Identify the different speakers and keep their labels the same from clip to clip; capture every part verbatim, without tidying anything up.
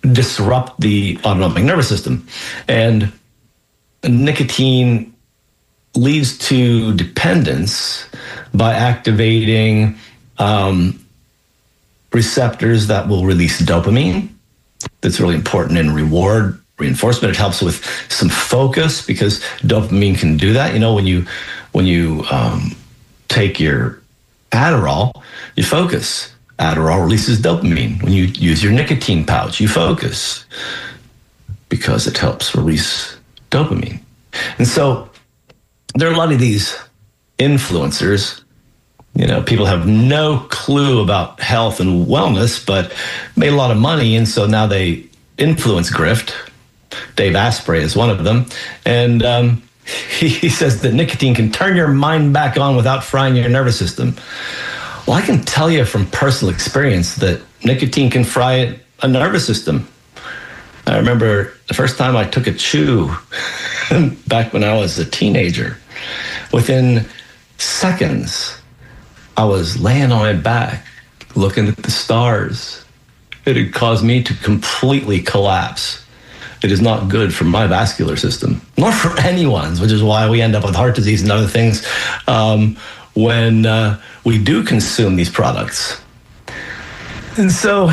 Speaker 1: disrupt the autonomic nervous system. And nicotine leads to dependence by activating um, receptors that will release dopamine. That's really important in reward reinforcement. It helps with some focus because dopamine can do that. You know, when you when you um, take your Adderall, you focus. Adderall releases dopamine. When you use your nicotine pouch, you focus because it helps release dopamine. And so there are a lot of these influencers. You know, people have no clue about health and wellness, but made a lot of money, and so now they influence grift. Dave Asprey is one of them, and um, he, he says that nicotine can turn your mind back on without frying your nervous system. Well, I can tell you from personal experience that nicotine can fry a nervous system. I remember the first time I took a chew back when I was a teenager. Within seconds, I was laying on my back, looking at the stars. It had caused me to completely collapse. It is not good for my vascular system, nor for anyone's, which is why we end up with heart disease and other things um, when uh, we do consume these products. And so,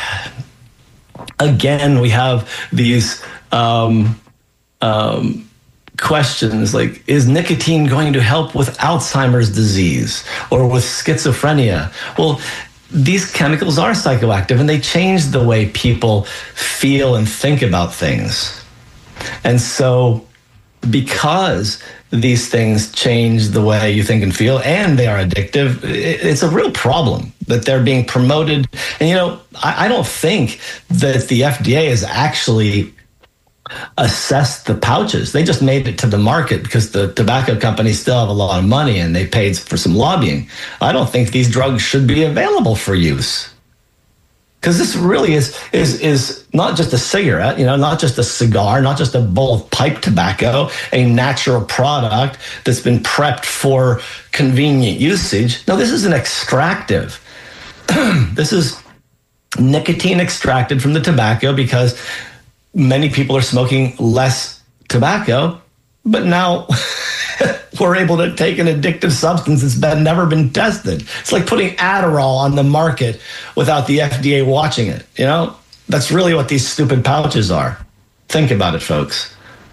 Speaker 1: again, we have these um, um, questions like, is nicotine going to help with Alzheimer's disease or with schizophrenia? Well, these chemicals are psychoactive and they change the way people feel and think about things. And so because these things change the way you think and feel and they are addictive, it's a real problem that they're being promoted. And, you know, I, I don't think that the F D A has actually assessed the pouches. They just made it to the market because the tobacco companies still have a lot of money and they paid for some lobbying. I don't think these drugs should be available for use. Because this really is is is not just a cigarette, you know, not just a cigar, not just a bowl of pipe tobacco, a natural product that's been prepped for convenient usage. No, this is an extractive. This is nicotine extracted from the tobacco because many people are smoking less tobacco, but now we're able to take an addictive substance that's been, never been tested. It's like putting Adderall on the market without the F D A watching it. You know, that's really what these stupid pouches are. Think about it, folks.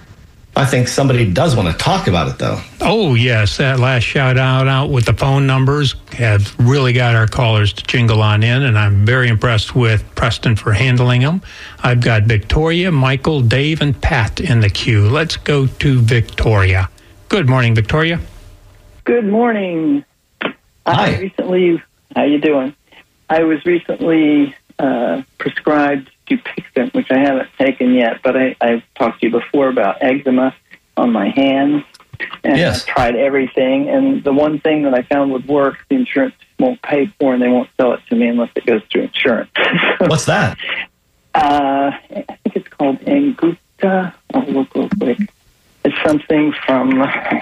Speaker 1: I think somebody does want to talk about it, though.
Speaker 2: Oh, yes. That last shout out out with the phone numbers have really got our callers to jingle on in, and I'm very impressed with Preston for handling them. I've got Victoria, Michael, Dave, and Pat in the queue. Let's go to Victoria. Good morning, Victoria.
Speaker 3: Good morning.
Speaker 1: Hi.
Speaker 3: I recently, how you doing? I was recently uh, prescribed Dupixent, which I haven't taken yet, but I, I've talked to you before about eczema on my hands. And
Speaker 1: yes.
Speaker 3: I've tried everything, and the one thing that I found would work, the insurance won't pay for, and they won't sell it to me unless it goes through insurance.
Speaker 1: What's that?
Speaker 3: Uh, I think it's called Anguta. I'll look real quick. It's something from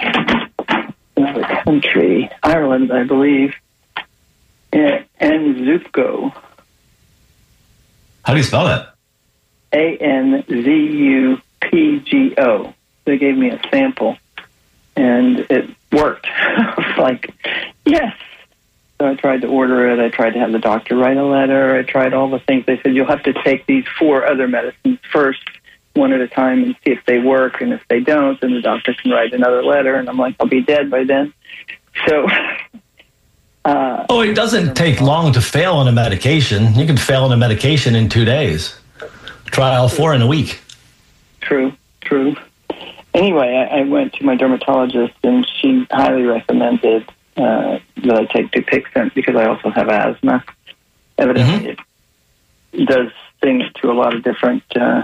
Speaker 3: another country, Ireland, I believe. And Anzupgo.
Speaker 1: How do you spell that?
Speaker 3: A N Z U P G O. They gave me a sample, and it worked. I was like, yes. So I tried to order it. I tried to have the doctor write a letter. I tried all the things. They said, you'll have to take these four other medicines first, one at a time, and see if they work. And if they don't, then the doctor can write another letter. And I'm like, I'll be dead by then. So... Uh,
Speaker 1: oh, it doesn't take long to fail on a medication. You can fail on a medication in two days. Try all four in a week.
Speaker 3: True, true. Anyway, I, I went to my dermatologist, and she highly recommended uh, that I take Dupixent because I also have asthma. Evidently, mm-hmm. it does things to a lot of different uh,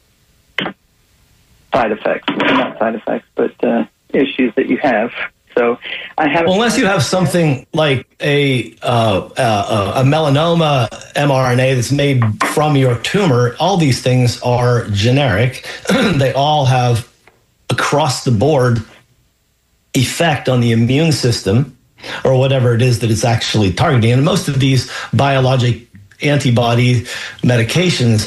Speaker 3: side effects. Not side effects, but uh, issues that you have. So I haven't.
Speaker 1: Well, unless you have something like a uh, uh, a melanoma mRNA that's made from your tumor, all these things are generic. They all have across the board effect on the immune system or whatever it is that it's actually targeting. And most of these biologic antibody medications